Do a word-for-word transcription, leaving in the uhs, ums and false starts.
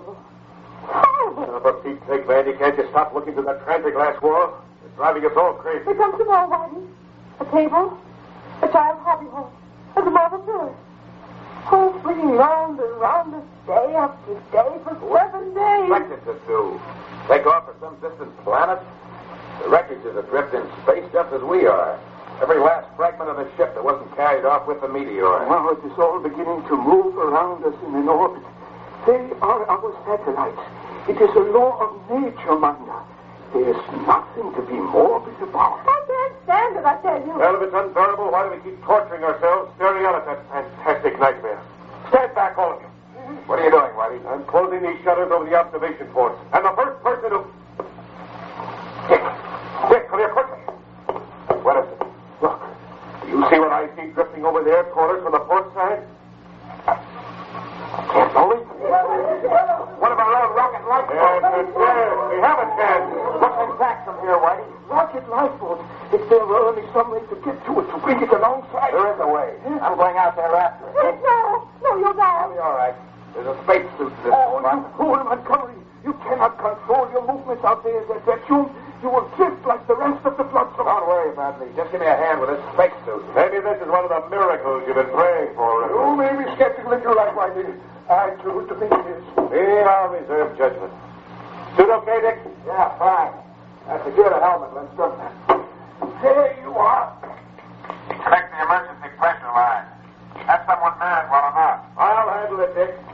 horrible. Horrible. Oh, for Pete's sake, Mandy, can't you stop looking through that plexiglass wall? It's driving us all crazy. Here comes some more, Whitey. A table, a child's hobby horse, and a marble pillar. Oh, swinging round and round us day after day for seven days. What expect it to do? Take off for some distant planet? The wreckage is adrift in space just as we are. Every last fragment of the ship that wasn't carried off with the meteor. Now it is all beginning to move around us in an orbit. They are our satellites. It is a law of nature, Manda. There's nothing to be morbid about. I can't stand it, I tell you. Well, if it's unbearable, why do we keep torturing ourselves, staring out at that fantastic nightmare? Stand back, all of you. What are you doing, Whitey? I'm closing these shutters over the observation ports. And the first person who... Dick! Dick, come here quickly. What is it? Look. Do you see what I see drifting over there toward us from the port side? Can't believe it. One of our own rocket lifeboats. Yes, it's there. We have a chance. Looking back from here, Whitey. Rocket lifeboat. If there were only some way to get to it, to bring it alongside. There is a way. I'm going out there after it. No, no, you'll die. I'll be all right. There's a space suit in this Oh, spot. you fool, Montgomery. You cannot control your movements out there as a vacuum. You will drift like the rest of the flotsam. Don't worry about me. Just give me a hand with this space suit. Maybe this is one of the miracles you've been praying for. You may be skeptical if you like, Whitey. I choose to think it is. In our reserve judgment. Suit okay, Dick? Yeah, fine. Now secure the helmet, Lindstrom. There you are. Connect the emergency pressure line. Have someone man while I'm out. I'll handle it, Dick.